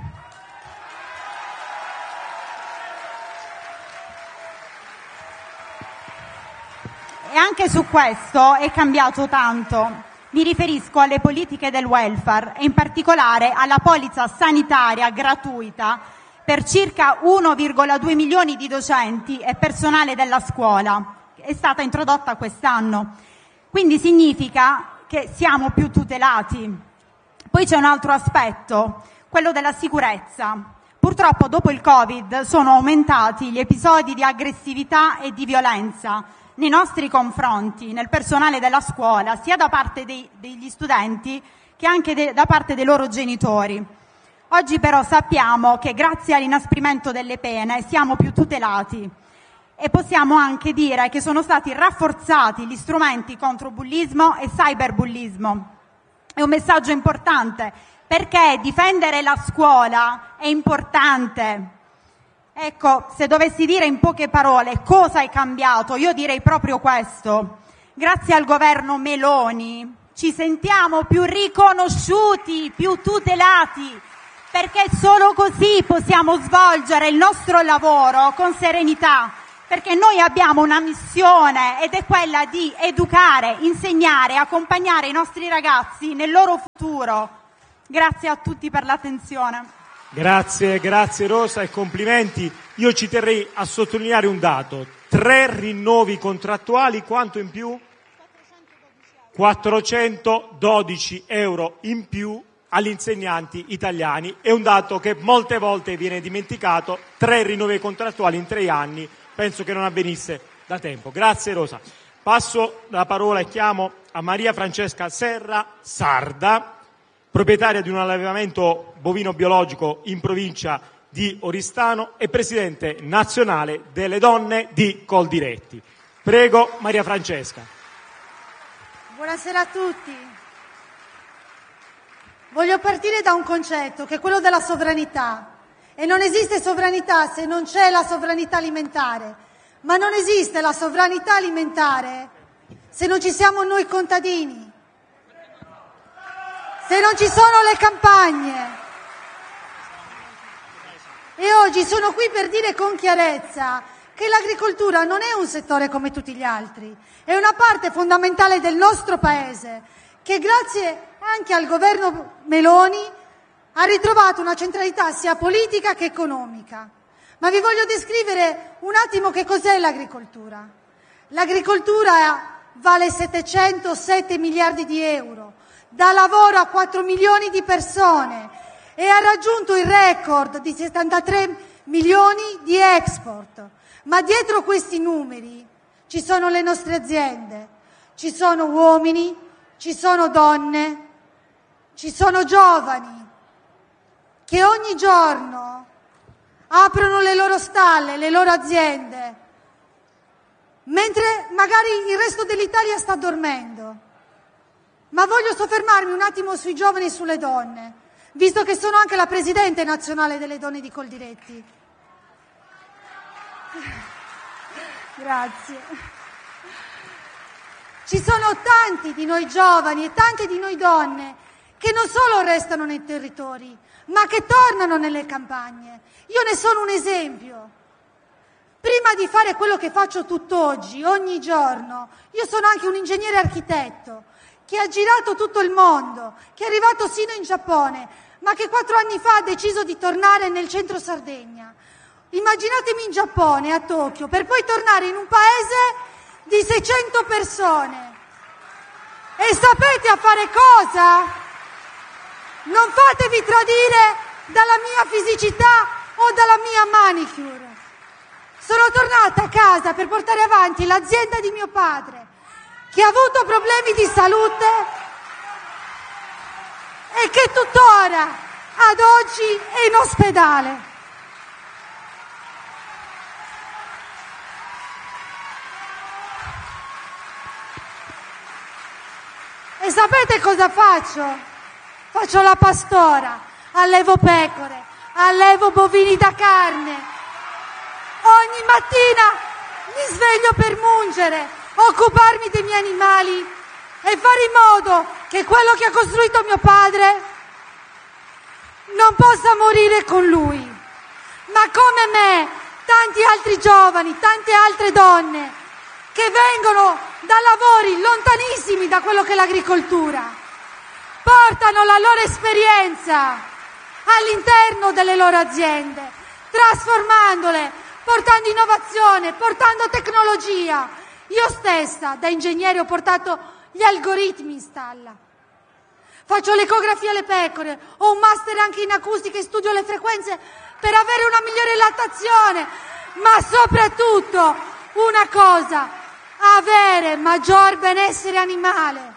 E anche su questo è cambiato tanto. Mi riferisco alle politiche del welfare e in particolare alla polizza sanitaria gratuita per circa 1,2 milioni di docenti e personale della scuola. È stata introdotta quest'anno. Quindi significa che siamo più tutelati. Poi c'è un altro aspetto, quello della sicurezza. Purtroppo dopo il Covid sono aumentati gli episodi di aggressività e di violenza nei nostri confronti, nel personale della scuola, sia da parte degli studenti che anche da parte dei loro genitori. Oggi però sappiamo che grazie all'inasprimento delle pene siamo più tutelati e possiamo anche dire che sono stati rafforzati gli strumenti contro bullismo e cyberbullismo. È un messaggio importante, perché difendere la scuola è importante. Ecco, se dovessi dire in poche parole cosa è cambiato, io direi proprio questo. Grazie al governo Meloni ci sentiamo più riconosciuti, più tutelati, perché solo così possiamo svolgere il nostro lavoro con serenità, perché noi abbiamo una missione ed è quella di educare, insegnare, accompagnare i nostri ragazzi nel loro futuro. Grazie a tutti per l'attenzione. Grazie Rosa e complimenti. Io ci terrei a sottolineare un dato: 3 rinnovi contrattuali, quanto in più? 412 euro in più agli insegnanti italiani. È un dato che molte volte viene dimenticato: 3 rinnovi contrattuali in 3 anni, penso che non avvenisse da tempo. Grazie Rosa. Passo la parola e chiamo a Maria Francesca Serra Sarda, proprietaria di un allevamento bovino biologico in provincia di Oristano e presidente nazionale delle donne di Coldiretti. Prego Maria Francesca. Buonasera a tutti. Voglio partire da un concetto che è quello della sovranità. E non esiste sovranità se non c'è la sovranità alimentare. Ma non esiste la sovranità alimentare se non ci siamo noi contadini, se non ci sono le campagne. E oggi sono qui per dire con chiarezza che l'agricoltura non è un settore come tutti gli altri, è una parte fondamentale del nostro paese che grazie anche al governo Meloni ha ritrovato una centralità sia politica che economica. Ma vi voglio descrivere un attimo che cos'è l'agricoltura. L'agricoltura vale 707 miliardi di euro, dà lavoro a 4 milioni di persone e ha raggiunto il record di 73 milioni di export. Ma dietro questi numeri ci sono le nostre aziende, ci sono uomini, ci sono donne, ci sono giovani che ogni giorno aprono le loro stalle, le loro aziende, mentre magari il resto dell'Italia sta dormendo. Ma voglio soffermarmi un attimo sui giovani e sulle donne, visto che sono anche la presidente nazionale delle donne di Coldiretti. Grazie. Ci sono tanti di noi giovani e tante di noi donne che non solo restano nei territori, ma che tornano nelle campagne. Io ne sono un esempio. Prima di fare quello che faccio tutt'oggi, ogni giorno, io sono anche un ingegnere architetto che ha girato tutto il mondo, che è arrivato sino in Giappone, ma che 4 anni fa ha deciso di tornare nel centro Sardegna. Immaginatemi in Giappone, a Tokyo, per poi tornare in un paese di 600 persone. E sapete a fare cosa? Non fatevi tradire dalla mia fisicità o dalla mia manicure. Sono tornata a casa per portare avanti l'azienda di mio padre, che ha avuto problemi di salute e che tuttora, ad oggi, è in ospedale. E sapete cosa faccio? Faccio la pastora, allevo pecore, allevo bovini da carne. Ogni mattina mi sveglio per mungere, occuparmi dei miei animali e fare in modo che quello che ha costruito mio padre non possa morire con lui. Ma come me, tanti altri giovani, tante altre donne che vengono da lavori lontanissimi da quello che è l'agricoltura, portano la loro esperienza all'interno delle loro aziende, trasformandole, portando innovazione, portando tecnologia. Io stessa, da ingegnere, ho portato gli algoritmi in stalla. Faccio l'ecografia alle pecore, ho un master anche in acustica e studio le frequenze per avere una migliore lattazione, ma soprattutto una cosa, avere maggior benessere animale.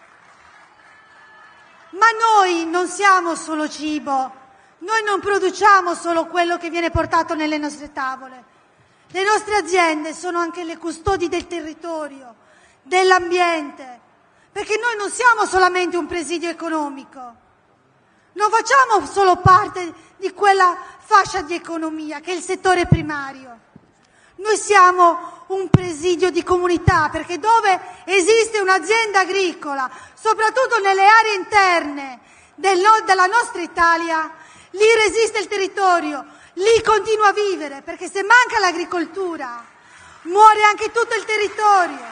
Ma noi non siamo solo cibo, noi non produciamo solo quello che viene portato nelle nostre tavole. Le nostre aziende sono anche le custodi del territorio, dell'ambiente, perché noi non siamo solamente un presidio economico, non facciamo solo parte di quella fascia di economia che è il settore primario. Noi siamo un presidio di comunità, perché dove esiste un'azienda agricola, soprattutto nelle aree interne della nostra Italia, lì resiste il territorio, lì continua a vivere, perché se manca l'agricoltura muore anche tutto il territorio.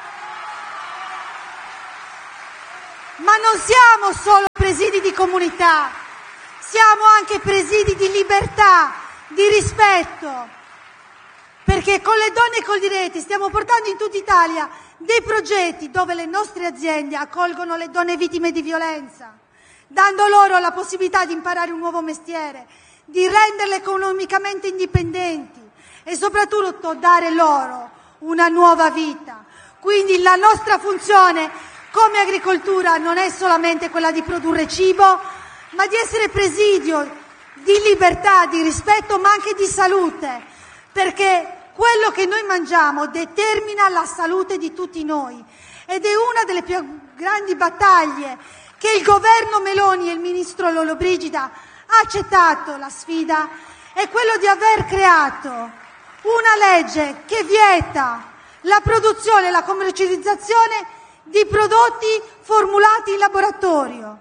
Ma non siamo solo presidi di comunità, siamo anche presidi di libertà, di rispetto, perché con le donne e con i diritti stiamo portando in tutta Italia dei progetti dove le nostre aziende accolgono le donne vittime di violenza, dando loro la possibilità di imparare un nuovo mestiere, di renderle economicamente indipendenti e soprattutto dare loro una nuova vita. Quindi la nostra funzione come agricoltura non è solamente quella di produrre cibo, ma di essere presidio di libertà, di rispetto, ma anche di salute, perché quello che noi mangiamo determina la salute di tutti noi ed è una delle più grandi battaglie che il governo Meloni e il ministro Lollobrigida ha accettato. La sfida è quello di aver creato una legge che vieta la produzione e la commercializzazione di prodotti formulati in laboratorio.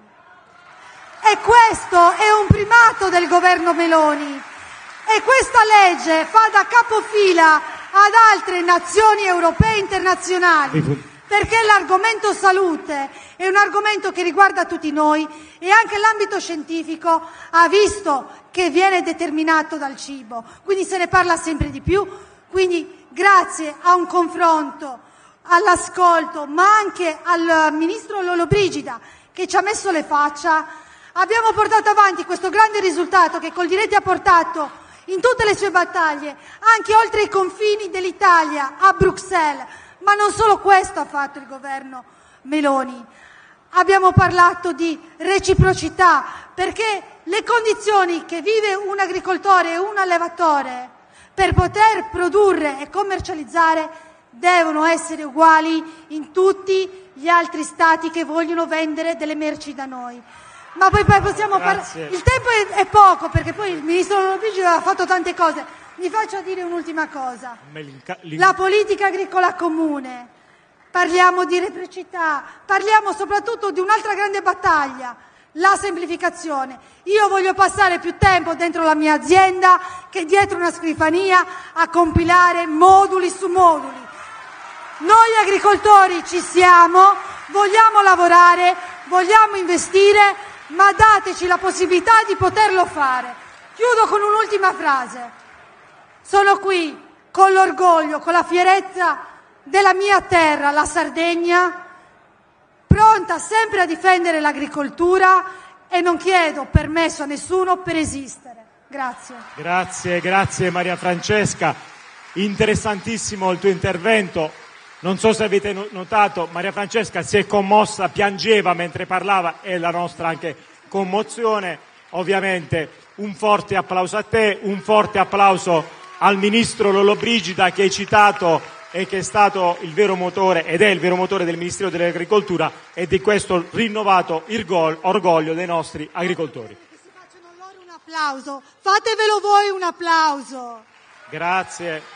E questo è un primato del governo Meloni. E questa legge fa da capofila ad altre nazioni europee e internazionali, perché l'argomento salute è un argomento che riguarda tutti noi e anche l'ambito scientifico ha visto che viene determinato dal cibo, quindi se ne parla sempre di più. Quindi grazie a un confronto, all'ascolto, ma anche al ministro Lollobrigida che ci ha messo le faccia, abbiamo portato avanti questo grande risultato che Coldiretti ha portato in tutte le sue battaglie, anche oltre i confini dell'Italia, a Bruxelles. Ma non solo questo ha fatto il governo Meloni. Abbiamo parlato di reciprocità, perché le condizioni che vive un agricoltore e un allevatore per poter produrre e commercializzare devono essere uguali in tutti gli altri stati che vogliono vendere delle merci da noi. Ma poi possiamo parlare. Il tempo è poco, perché poi il ministro Lollobrigida ha fatto tante cose. Mi faccia dire un'ultima cosa. La politica agricola comune. Parliamo di reciprocità, parliamo soprattutto di un'altra grande battaglia, la semplificazione. Io voglio passare più tempo dentro la mia azienda che dietro una scrivania a compilare moduli su moduli. Noi agricoltori ci siamo, vogliamo lavorare, vogliamo investire, ma dateci la possibilità di poterlo fare. Chiudo con un'ultima frase. Sono qui con l'orgoglio, con la fierezza della mia terra, la Sardegna, pronta sempre a difendere l'agricoltura e non chiedo permesso a nessuno per esistere. Grazie. Grazie Maria Francesca. Interessantissimo il tuo intervento. Non so se avete notato, Maria Francesca si è commossa, piangeva mentre parlava, è la nostra anche commozione. Ovviamente un forte applauso a te, un forte applauso al ministro Lollobrigida che hai citato e che è stato il vero motore ed è il vero motore del Ministero dell'Agricoltura e di questo rinnovato orgoglio dei nostri agricoltori. Che si facciano loro un applauso, fatevelo voi un applauso. Grazie.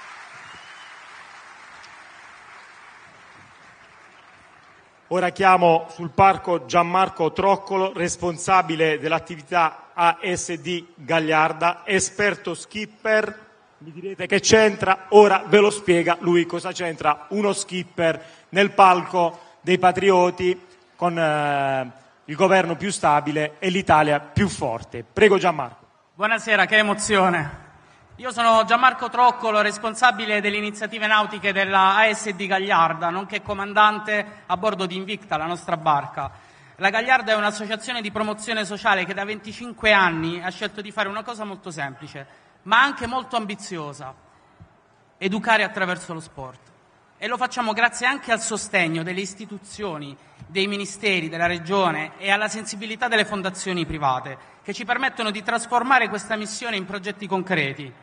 Ora chiamo sul parco Gianmarco Troccolo, responsabile dell'attività ASD Gagliarda, esperto skipper. Mi direte che c'entra, ora ve lo spiega lui cosa c'entra uno skipper nel palco dei patrioti con il governo più stabile e l'Italia più forte. Prego Gianmarco. Buonasera, che emozione. Io sono Gianmarco Troccolo, responsabile delle iniziative nautiche della ASD Gagliarda, nonché comandante a bordo di Invicta, la nostra barca. La Gagliarda è un'associazione di promozione sociale che da 25 anni ha scelto di fare una cosa molto semplice, ma anche molto ambiziosa: educare attraverso lo sport. E lo facciamo grazie anche al sostegno delle istituzioni, dei ministeri, della Regione e alla sensibilità delle fondazioni private, che ci permettono di trasformare questa missione in progetti concreti.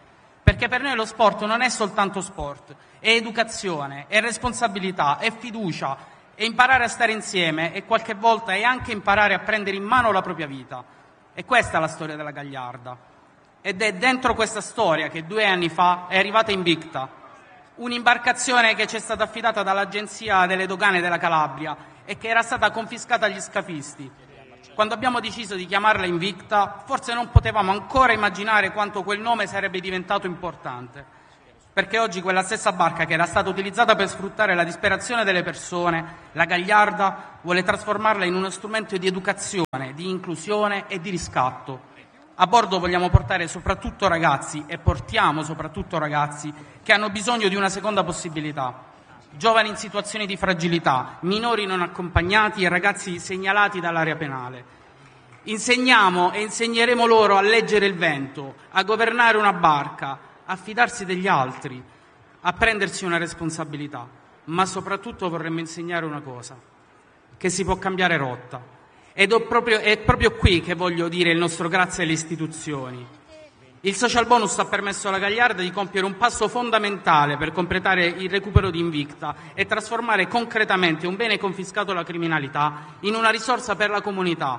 perché per noi lo sport non è soltanto sport, è educazione, è responsabilità, è fiducia, è imparare a stare insieme e qualche volta è anche imparare a prendere in mano la propria vita. E questa è la storia della Gagliarda. Ed è dentro questa storia che 2 anni fa è arrivata Invicta, un'imbarcazione che ci è stata affidata dall'Agenzia delle Dogane della Calabria e che era stata confiscata agli scafisti. Quando abbiamo deciso di chiamarla Invicta, forse non potevamo ancora immaginare quanto quel nome sarebbe diventato importante, perché oggi quella stessa barca che era stata utilizzata per sfruttare la disperazione delle persone, la Gagliarda, vuole trasformarla in uno strumento di educazione, di inclusione e di riscatto. A bordo vogliamo portare soprattutto ragazzi, e portiamo soprattutto ragazzi, che hanno bisogno di una seconda possibilità. Giovani in situazioni di fragilità, minori non accompagnati e ragazzi segnalati dall'area penale. Insegniamo e insegneremo loro a leggere il vento, a governare una barca, a fidarsi degli altri, a prendersi una responsabilità, ma soprattutto vorremmo insegnare una cosa, che si può cambiare rotta. Ed è proprio qui che voglio dire il nostro grazie alle istituzioni. Il social bonus ha permesso alla Gagliarda di compiere un passo fondamentale per completare il recupero di Invicta e trasformare concretamente un bene confiscato alla criminalità in una risorsa per la comunità.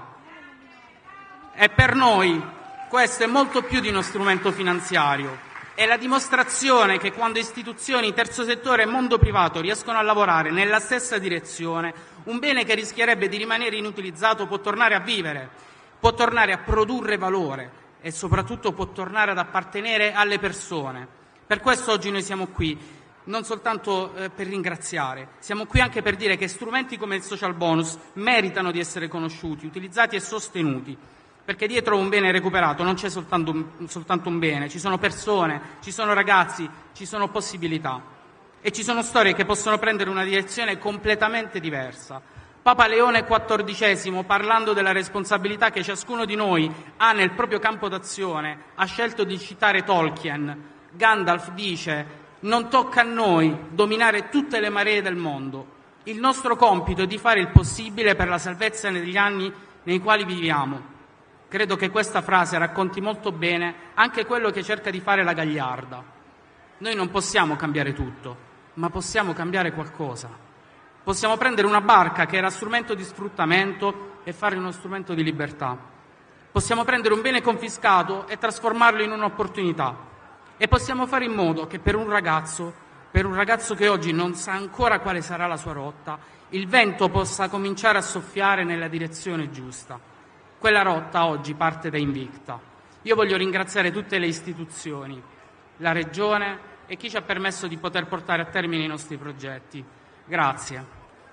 E per noi questo è molto più di uno strumento finanziario. È la dimostrazione che quando istituzioni, terzo settore e mondo privato riescono a lavorare nella stessa direzione, un bene che rischierebbe di rimanere inutilizzato può tornare a vivere, può tornare a produrre valore e soprattutto può tornare ad appartenere alle persone. Per questo oggi noi siamo qui, non soltanto per ringraziare, siamo qui anche per dire che strumenti come il social bonus meritano di essere conosciuti, utilizzati e sostenuti, perché dietro un bene recuperato non c'è soltanto un bene, ci sono persone, ci sono ragazzi, ci sono possibilità e ci sono storie che possono prendere una direzione completamente diversa. Papa Leone XIV, parlando della responsabilità che ciascuno di noi ha nel proprio campo d'azione, ha scelto di citare Tolkien. Gandalf dice: non tocca a noi dominare tutte le maree del mondo. Il nostro compito è di fare il possibile per la salvezza negli anni nei quali viviamo. Credo che questa frase racconti molto bene anche quello che cerca di fare la Gagliarda. Noi non possiamo cambiare tutto, ma possiamo cambiare qualcosa. Possiamo prendere una barca che era strumento di sfruttamento e farne uno strumento di libertà. Possiamo prendere un bene confiscato e trasformarlo in un'opportunità. E possiamo fare in modo che per un ragazzo che oggi non sa ancora quale sarà la sua rotta, il vento possa cominciare a soffiare nella direzione giusta. Quella rotta oggi parte da Invicta. Io voglio ringraziare tutte le istituzioni, la Regione e chi ci ha permesso di poter portare a termine i nostri progetti. Grazie.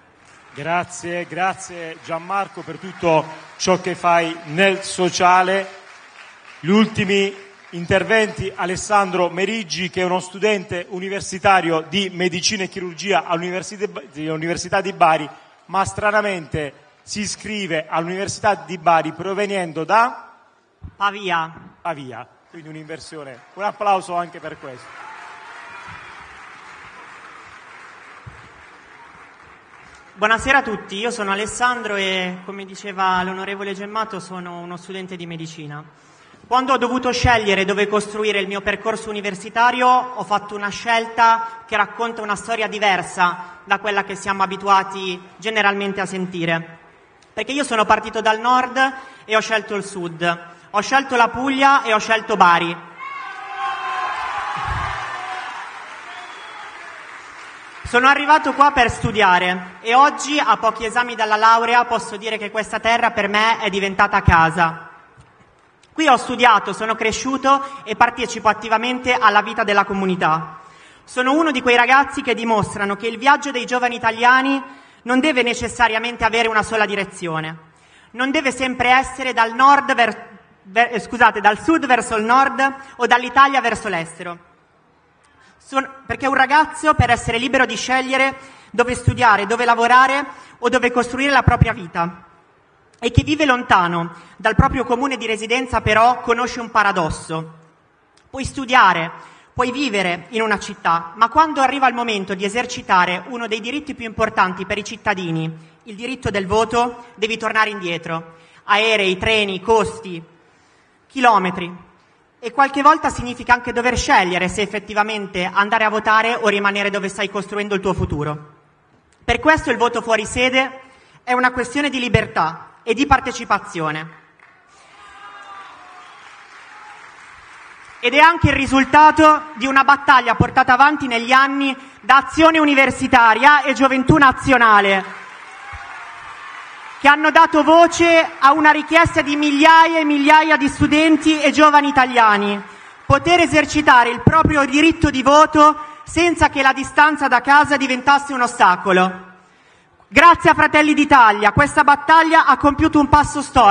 Grazie Gianmarco per tutto ciò che fai nel sociale. Gli ultimi interventi, Alessandro Meriggi, che è uno studente universitario di medicina e chirurgia all'Università di Bari, ma stranamente si iscrive all'Università di Bari provenendo da Pavia, quindi un'inversione. Un applauso anche per questo. Buonasera a tutti, io sono Alessandro e, come diceva l'onorevole Gemmato, sono uno studente di medicina. Quando ho dovuto scegliere dove costruire il mio percorso universitario, ho fatto una scelta che racconta una storia diversa da quella che siamo abituati generalmente a sentire. Perché io sono partito dal nord e ho scelto il sud, ho scelto la Puglia e ho scelto Bari. Sono arrivato qua per studiare e oggi, a pochi esami dalla laurea, posso dire che questa terra per me è diventata casa. Qui ho studiato, sono cresciuto e partecipo attivamente alla vita della comunità. Sono uno di quei ragazzi che dimostrano che il viaggio dei giovani italiani non deve necessariamente avere una sola direzione. Non deve sempre essere dal sud verso il nord o dall'Italia verso l'estero. Perché un ragazzo, per essere libero di scegliere dove studiare, dove lavorare o dove costruire la propria vita, e che vive lontano dal proprio comune di residenza, però conosce un paradosso. Puoi studiare, puoi vivere in una città, ma quando arriva il momento di esercitare uno dei diritti più importanti per i cittadini, il diritto del voto, devi tornare indietro. Aerei, treni, costi, chilometri. e qualche volta significa anche dover scegliere se effettivamente andare a votare o rimanere dove stai costruendo il tuo futuro. Per questo il voto fuori sede è una questione di libertà e di partecipazione. Ed è anche il risultato di una battaglia portata avanti negli anni da Azione Universitaria e Gioventù Nazionale, che hanno dato voce a una richiesta di migliaia e migliaia di studenti e giovani italiani: poter esercitare il proprio diritto di voto senza che la distanza da casa diventasse un ostacolo. Grazie a Fratelli d'Italia, questa battaglia ha compiuto un passo storico.